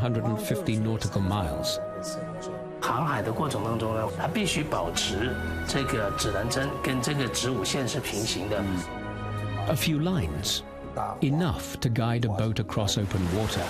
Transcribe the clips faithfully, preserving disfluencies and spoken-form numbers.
hundred fifty nautical miles. 航海的过程当中呢，它必须保持这个指南针跟这个子午线是平行的。 A few lines, enough to guide a boat across open water.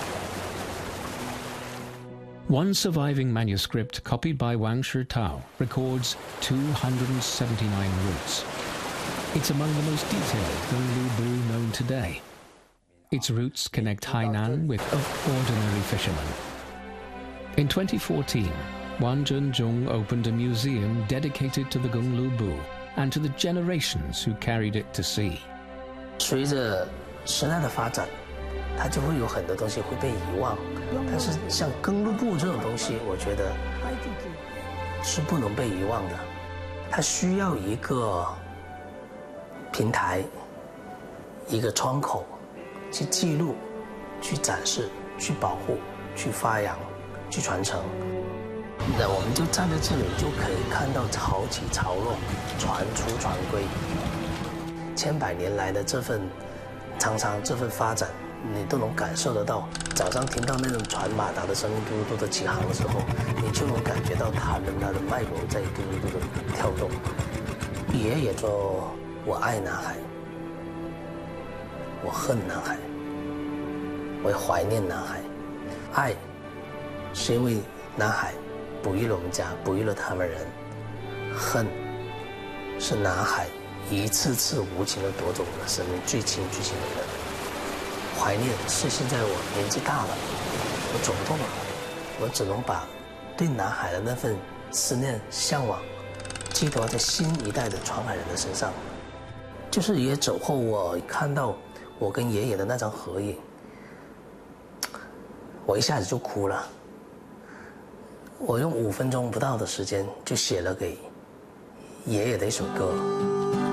One surviving manuscript copied by Wang Shitao records two hundred seventy-nine routes. It's among the most detailed Gonglubu known today. Its routes connect Hainan with ordinary fishermen. In twenty fourteen, Wang Zhenzhong opened a museum dedicated to the Gonglubu and to the generations who carried it to sea. 随着时代的发展，它就会有很多东西会被遗忘。但是像更路布这种东西，我觉得是不能被遗忘的。它需要一个平台，一个窗口，去记录、去展示、去保护、去发扬、去传承。那我们就站在这里，就可以看到潮起潮落，船出船归，千百年来的这份常常这份发展，你都能感受得到。早上听到那种船马达的声音嘟嘟嘟的起航的时候，你就能感觉到它们它的脉搏在嘟嘟嘟的跳动。爷爷说：“我爱南海，我恨南海，我也怀念南海。爱是因为南海哺育了我们家，哺育了他们人；恨是南海一次次无情地夺走我们生命最亲最亲的人。怀念是现在我年纪大了，我走不动了，我只能把对南海的那份思念、向往寄托在新一代的传海人的身上。就是爷爷走后，我看到我跟爷爷的那张合影，我一下子就哭了。我用五分钟不到的时间就写了给爷爷的一首歌。